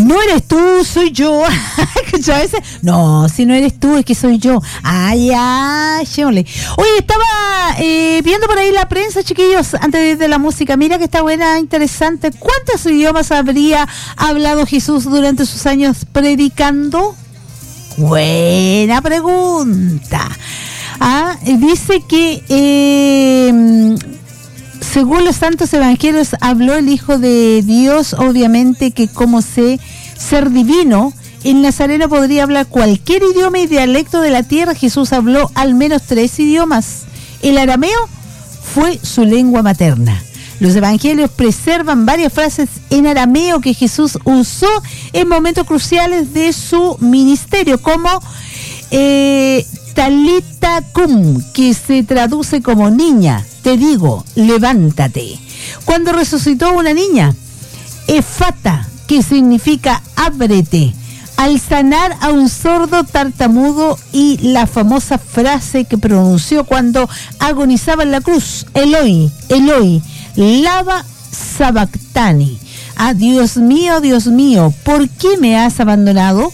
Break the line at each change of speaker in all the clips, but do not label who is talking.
no eres tú, soy yo. A veces, no, si no eres tú, es que soy yo. Ya, chévere. Oye, estaba viendo por ahí la prensa, chiquillos, antes de la música. Mira que está buena, interesante. ¿Cuántos idiomas habría hablado Jesús durante sus años predicando? Buena pregunta. Dice que según los santos evangelios habló el Hijo de Dios, obviamente que como ser divino, el nazareno podría hablar cualquier idioma y dialecto de la tierra. Jesús habló al menos 3 idiomas. El arameo fue su lengua materna. Los evangelios preservan varias frases en arameo que Jesús usó en momentos cruciales de su ministerio, como Talita cum, que se traduce como niña, te digo, levántate. Cuando resucitó una niña, Efata, que significa ábrete, al sanar a un sordo tartamudo, y la famosa frase que pronunció cuando agonizaba en la cruz, Eloi, Eloi, lava sabactani. Dios mío, ¿por qué me has abandonado?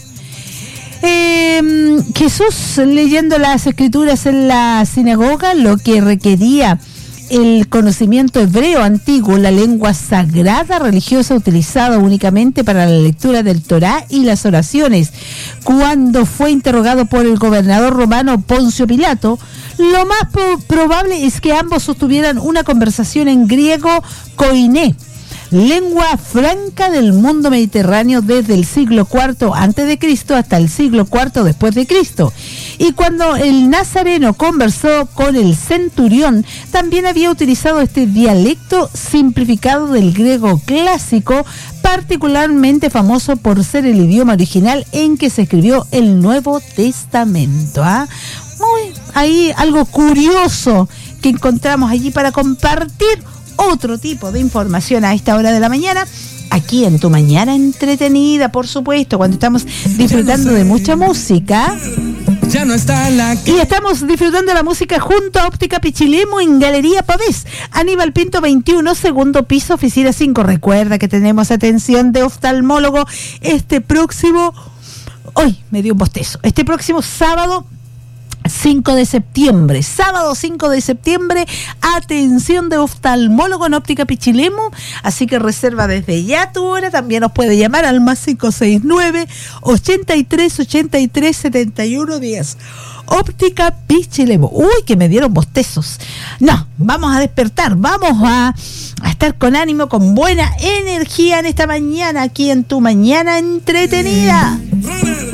Jesús, leyendo las escrituras en la sinagoga, lo que requería el conocimiento hebreo antiguo, la lengua sagrada religiosa utilizada únicamente para la lectura del Torá y las oraciones. Cuando fue interrogado por el gobernador romano Poncio Pilato, lo más probable es que ambos sostuvieran una conversación en griego koiné, lengua franca del mundo mediterráneo desde el siglo IV a.C. hasta el siglo IV después de Cristo. Y cuando el nazareno conversó con el centurión, también había utilizado este dialecto simplificado del griego clásico, particularmente famoso por ser el idioma original en que se escribió el Nuevo Testamento. Ahí algo curioso que encontramos allí para compartir. Otro tipo de información a esta hora de la mañana, aquí en Tu Mañana Entretenida, por supuesto, cuando estamos disfrutando de mucha música.
Ya no está
y estamos disfrutando de la música junto a Óptica Pichilemu en Galería Pavés, Aníbal Pinto 21, segundo piso, oficina 5. Recuerda que tenemos atención de oftalmólogo este próximo sábado 5 de septiembre, sábado 5 de septiembre, atención de oftalmólogo en Óptica Pichilemu, así que reserva desde ya tu hora. También nos puede llamar al más 569-83-71-10. Óptica Pichilemu. Uy, que me dieron bostezos. No, vamos a despertar, vamos a estar con ánimo, con buena energía en esta mañana, aquí en Tu Mañana Entretenida.